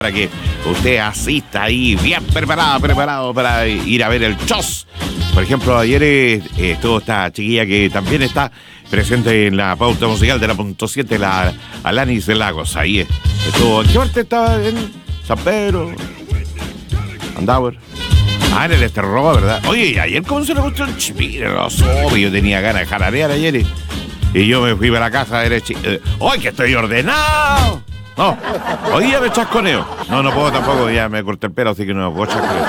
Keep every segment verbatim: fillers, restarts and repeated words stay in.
para que usted asista ahí bien preparado, preparado para ir a ver el Chos. Por ejemplo, ayer eh, estuvo esta chiquilla que también está presente en la pauta musical de la punto siete, la Alanis de Lagos. Ahí estuvo. ¿En qué parte estaba? En San Pedro, Andauer. Ah, en el Esterroba, ¿verdad? Oye, ayer cómo se le gustó el chipire, no sé, yo tenía ganas de jararear ayer y, y yo me fui para la casa derecha. Eh, ¡Ay, que estoy ordenado! No, hoy ya me chasconeo. No, no puedo tampoco, ya me corté el pelo, así que no me puedo chasconear.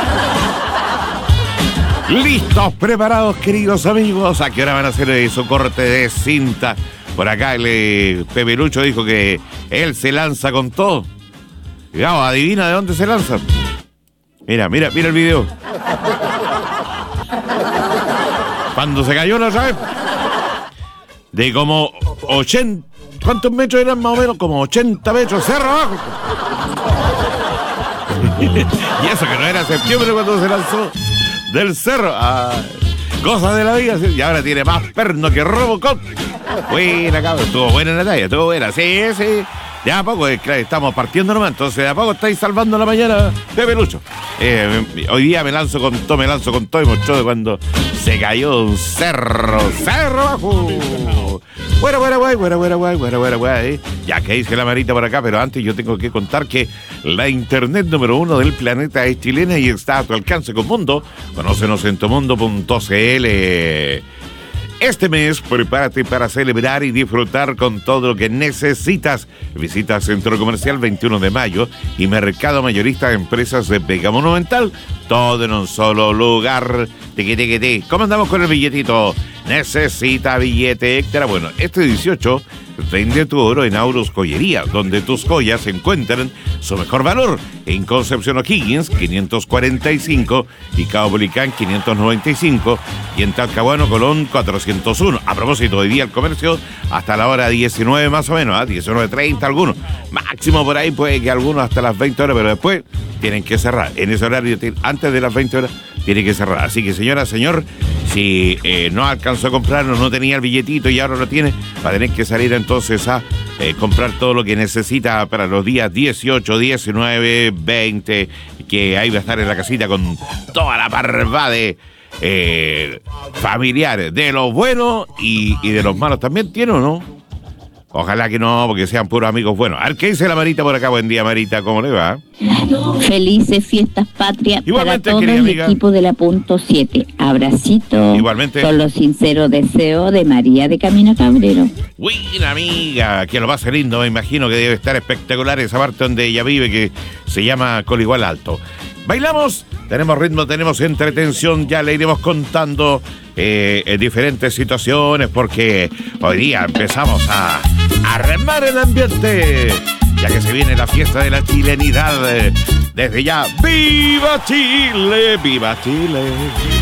Listos, preparados, queridos amigos. ¿A qué hora van a hacer su corte de cinta? Por acá el eh, Pepe Lucho dijo que él se lanza con todo. Digamos, adivina de dónde se lanza. Mira, mira, mira el video. Cuando se cayó la otra vez, de como ochenta, ¿cuántos metros eran más o menos? Como ochenta metros, cerro abajo. Y eso que no era septiembre cuando se lanzó del cerro. Ah, cosas de la vida, ¿sí? Y ahora tiene más perno que Robocop. Buena, cabrón, estuvo buena la talla, estuvo buena, sí, sí. Ya a poco, claro, estamos partiendo nomás, entonces de a poco estáis salvando la mañana, Pepe Lucho. Eh, hoy día me lanzo con todo, me lanzo con todo y mostró de cuando se cayó un cerro, cerro abajo. Bueno, bueno, bueno, bueno, bueno, bueno, bueno, bueno, bueno, ya que dice la Marita por acá, pero antes yo tengo que contar que la internet número uno del planeta es chilena y está a tu alcance con Mundo. Conócenos en tomundo punto cl. Este mes, prepárate para celebrar y disfrutar con todo lo que necesitas. Visita Centro Comercial veintiuno de mayo y Mercado Mayorista de Empresas de Vega Monumental. Todo en un solo lugar. Tiqui, tiqui, tiqui. ¿Cómo andamos con el billetito? Necesita billete extra. Bueno, este dieciocho vende tu oro en Auros Joyería, donde tus joyas encuentran su mejor valor. En Concepción O'Higgins, quinientos cuarenta y cinco, y Caupolicán, quinientos noventa y cinco, y en Talcahuano, Colón, cuatrocientos uno. A propósito, hoy día el comercio hasta la hora diecinueve más o menos, ¿eh? diecinueve treinta algunos. Máximo por ahí puede que algunos hasta las veinte horas, pero después tienen que cerrar. En ese horario, antes de las veinte horas, tiene que cerrar. Así que, señora, señor, si eh, no alcanzó a comprarlo, no tenía el billetito y ahora lo tiene, va a tener que salir entonces a eh, comprar todo lo que necesita para los días dieciocho, diecinueve, veinte, que ahí va a estar en la casita con toda la parva de eh, familiares, de los buenos y, y de los malos también, ¿tiene o no? Ojalá que no, porque sean puros amigos buenos. A ver, ¿qué dice la Marita por acá? Buen día, Marita, ¿cómo le va? Felices fiestas patrias igualmente, para todo el amiga. Equipo de la punto siete. Abracito. Igualmente. Con los sinceros deseos de María de Camino Cabrero. Buena amiga, que lo va a ser lindo, me imagino que debe estar espectacular esa parte donde ella vive, que se llama Coligual Alto. Bailamos, tenemos ritmo, tenemos entretención, ya le iremos contando eh, en diferentes situaciones, porque hoy día empezamos a armar el ambiente, ya que se viene la fiesta de la chilenidad. Desde ya, ¡viva Chile! ¡Viva Chile!